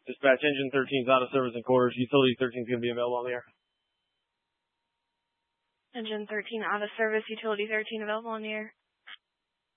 Dispatch, engine 13 is out of service in quarters. Utility 13 is going to be available on the air. Engine 13 out of service, utility 13 available on the air.